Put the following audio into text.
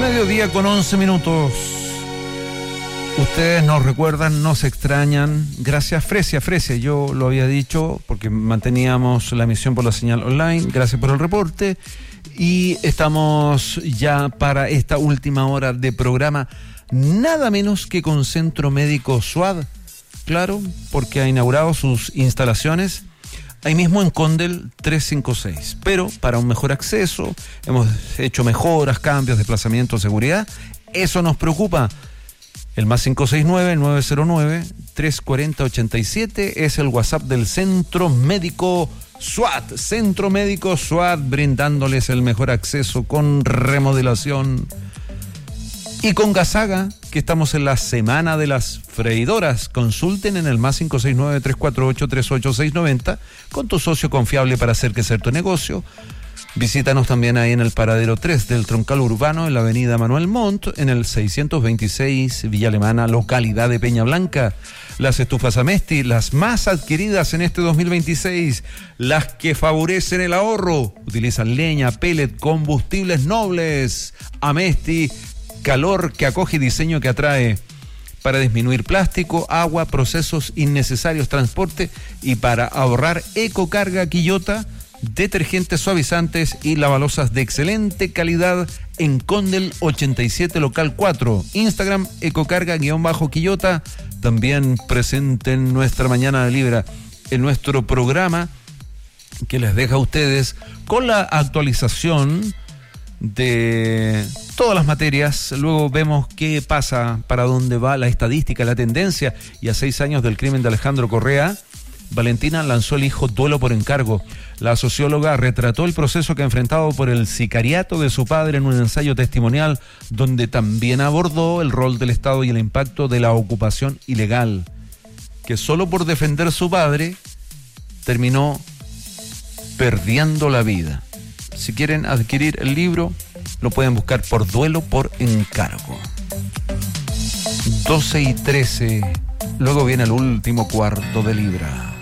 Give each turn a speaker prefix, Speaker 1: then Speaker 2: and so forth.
Speaker 1: Mediodía con 11 minutos. Ustedes nos recuerdan, nos extrañan. Gracias, Fresia. Yo lo había dicho porque manteníamos la emisión por la señal online. Gracias por el reporte. Y estamos ya para esta última hora de programa, nada menos que con Centro Médico SUAD. Claro, porque ha inaugurado sus instalaciones ahí mismo en Condel 356. Pero para un mejor acceso, hemos hecho mejoras, cambios, desplazamiento, seguridad. Eso nos preocupa. El más 569-909-340-87 es el WhatsApp del Centro Médico SUAD. Centro Médico SUAD, brindándoles el mejor acceso con remodelación. Y con Gasaga, que estamos en la semana de las freidoras. Consulten en el más 569-348-38690 con tu socio confiable para hacer crecer tu negocio. Visítanos también ahí en el paradero 3 del Troncal Urbano, en la avenida Manuel Montt, en el 626 Villa Alemana, localidad de Peña Blanca. Las estufas Amesti, las más adquiridas en este 2026, las que favorecen el ahorro. Utilizan leña, pellet, combustibles nobles. Amesti, calor que acoge y diseño que atrae. Para disminuir plástico, agua, procesos innecesarios, transporte y para ahorrar, Ecocarga Quillota, detergentes suavizantes y lavalosas de excelente calidad en Condel 87 local 4. Instagram Ecocarga_Quillota. También presente en nuestra mañana de Libra, en nuestro programa que les deja a ustedes con la actualización de todas las materias. Luego vemos qué pasa, para dónde va la estadística, la tendencia. Y a 6 años del crimen de Alejandro Correa, Valentina lanzó el hijo duelo por encargo. La socióloga retrató el proceso que ha enfrentado por el sicariato de su padre en un ensayo testimonial donde también abordó el rol del Estado y el impacto de la ocupación ilegal, que solo por defender a su padre terminó perdiendo la vida. Si quieren adquirir el libro, lo pueden buscar por duelo por encargo. 12:13. Luego viene el último cuarto de Libra.